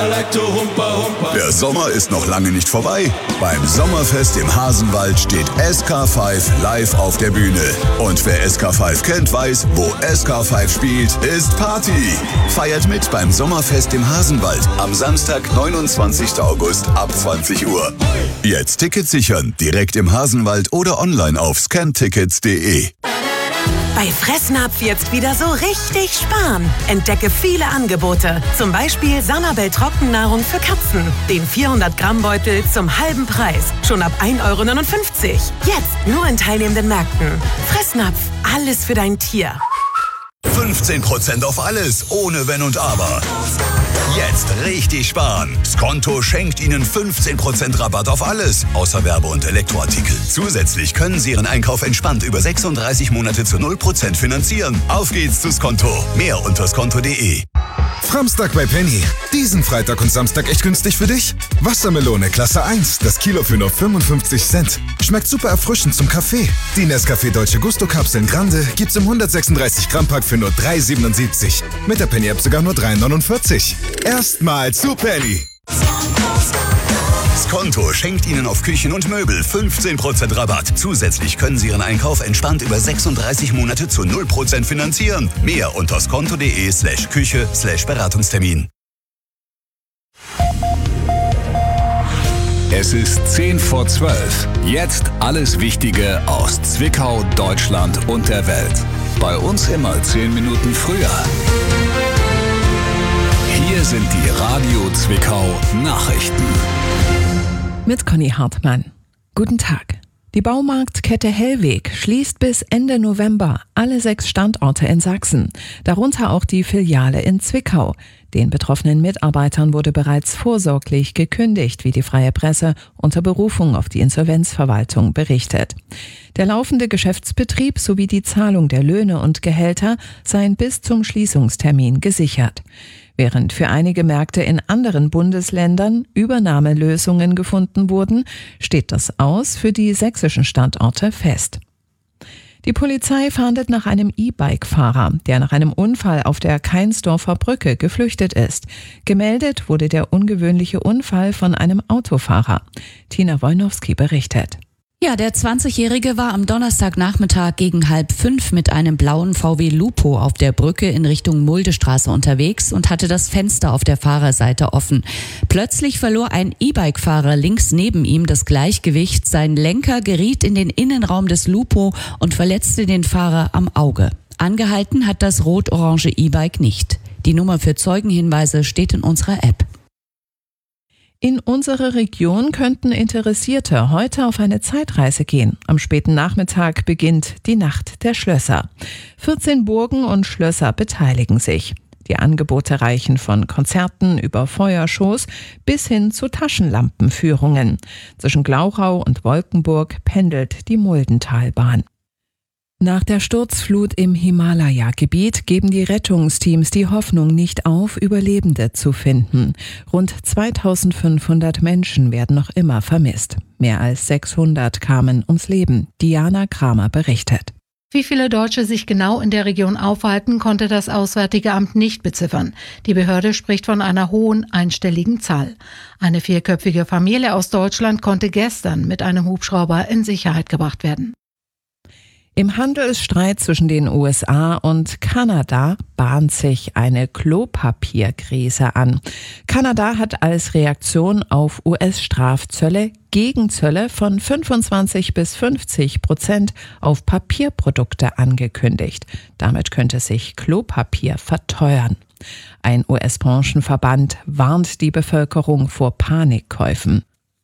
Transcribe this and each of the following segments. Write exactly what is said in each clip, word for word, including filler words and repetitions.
Der Sommer ist noch lange nicht vorbei. Beim Sommerfest im Hasenwald steht S K fünf live auf der Bühne. Und wer S K fünf kennt, weiß, wo S K fünf spielt, ist Party. Feiert mit beim Sommerfest im Hasenwald am Samstag, neunundzwanzigsten August ab zwanzig Uhr. Jetzt Tickets sichern, direkt im Hasenwald oder online auf scantickets punkt de. Bei Fressnapf jetzt wieder so richtig sparen. Entdecke viele Angebote. Zum Beispiel Sanabel Trockennahrung für Katzen. Den vierhundert Gramm Beutel zum halben Preis. Schon ab ein Euro neunundfünfzig. Jetzt nur in teilnehmenden Märkten. Fressnapf, alles für dein Tier. fünfzehn Prozent auf alles, ohne Wenn und Aber. Jetzt richtig sparen. Skonto schenkt Ihnen fünfzehn Prozent Rabatt auf alles, außer Werbe- und Elektroartikel. Zusätzlich können Sie Ihren Einkauf entspannt über sechsunddreißig Monate zu null Prozent finanzieren. Auf geht's zu Skonto. Mehr unter skonto punkt de. Framstag bei Penny. Diesen Freitag und Samstag echt günstig für dich? Wassermelone Klasse eins, das Kilo für nur fünfundfünfzig Cent. Schmeckt super erfrischend zum Kaffee. Die Nescafé Dolce Gusto Kapseln Grande gibt's im hundertsechsunddreißig Gramm Pack für nur drei Euro siebenundsiebzig. Mit der Penny App sogar nur drei Euro neunundvierzig. Erstmal zu Penny. Skonto schenkt Ihnen auf Küchen und Möbel fünfzehn Prozent Rabatt. Zusätzlich können Sie Ihren Einkauf entspannt über sechsunddreißig Monate zu null Prozent finanzieren. Mehr unter skonto punkt de slash Küche slash Beratungstermin. Es ist zehn vor zwölf. Jetzt alles Wichtige aus Zwickau, Deutschland und der Welt. Bei uns immer zehn Minuten früher. Hier sind die Radio Zwickau Nachrichten. Mit Conny Hartmann. Guten Tag. Die Baumarktkette Hellweg schließt bis Ende November alle sechs Standorte in Sachsen, darunter auch die Filiale in Zwickau. Den betroffenen Mitarbeitern wurde bereits vorsorglich gekündigt, wie die Freie Presse unter Berufung auf die Insolvenzverwaltung berichtet. Der laufende Geschäftsbetrieb sowie die Zahlung der Löhne und Gehälter seien bis zum Schließungstermin gesichert. Während für einige Märkte in anderen Bundesländern Übernahmelösungen gefunden wurden, steht das Aus für die sächsischen Standorte fest. Die Polizei fahndet nach einem E-Bike-Fahrer, der nach einem Unfall auf der Kainsdorfer Brücke geflüchtet ist. Gemeldet wurde der ungewöhnliche Unfall von einem Autofahrer. Tina Wojnowski berichtet. Ja, der zwanzigjährige war am Donnerstagnachmittag gegen halb fünf mit einem blauen V W Lupo auf der Brücke in Richtung Muldestraße unterwegs und hatte das Fenster auf der Fahrerseite offen. Plötzlich verlor ein E-Bike-Fahrer links neben ihm das Gleichgewicht. Sein Lenker geriet in den Innenraum des Lupo und verletzte den Fahrer am Auge. Angehalten hat das rot-orange E-Bike nicht. Die Nummer für Zeugenhinweise steht in unserer App. In unsere Region könnten Interessierte heute auf eine Zeitreise gehen. Am späten Nachmittag beginnt die Nacht der Schlösser. vierzehn Burgen und Schlösser beteiligen sich. Die Angebote reichen von Konzerten über Feuershows bis hin zu Taschenlampenführungen. Zwischen Glauchau und Wolkenburg pendelt die Muldentalbahn. Nach der Sturzflut im Himalaya-Gebiet geben die Rettungsteams die Hoffnung nicht auf, Überlebende zu finden. Rund zweitausendfünfhundert Menschen werden noch immer vermisst. Mehr als sechshundert kamen ums Leben. Diana Kramer berichtet. Wie viele Deutsche sich genau in der Region aufhalten, konnte das Auswärtige Amt nicht beziffern. Die Behörde spricht von einer hohen einstelligen Zahl. Eine vierköpfige Familie aus Deutschland konnte gestern mit einem Hubschrauber in Sicherheit gebracht werden. Im Handelsstreit zwischen den U S A und Kanada bahnt sich eine Klopapierkrise an. Kanada hat als Reaktion auf U S-Strafzölle Gegenzölle von fünfundzwanzig bis fünfzig Prozent auf Papierprodukte angekündigt. Damit könnte sich Klopapier verteuern. Ein U S-Branchenverband warnt die Bevölkerung vor Panikkäufen.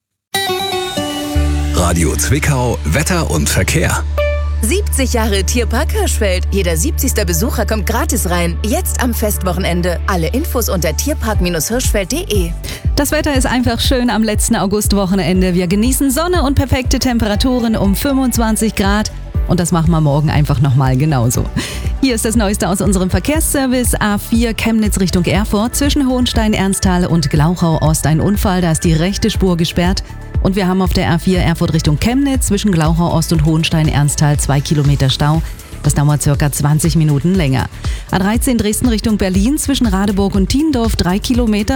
Radio Zwickau, Wetter und Verkehr. siebzig Jahre Tierpark Hirschfeld. Jeder siebzigste Besucher kommt gratis rein. Jetzt am Festwochenende. Alle Infos unter tierpark Hirschfeld punkt de. Das Wetter ist einfach schön am letzten Augustwochenende. Wir genießen Sonne und perfekte Temperaturen um fünfundzwanzig Grad. Und das machen wir morgen einfach nochmal genauso. Hier ist das Neueste aus unserem Verkehrsservice. A vier Chemnitz Richtung Erfurt. Zwischen Hohenstein-Ernsthal und Glauchau-Ost ein Unfall. Da ist die rechte Spur gesperrt. Und wir haben auf der A vier Erfurt Richtung Chemnitz zwischen Glauchau-Ost und Hohenstein-Ernsthal zwei Kilometer Stau. Das dauert circa zwanzig Minuten länger. A dreizehn Dresden Richtung Berlin zwischen Radeburg und Tiendorf drei Kilometer.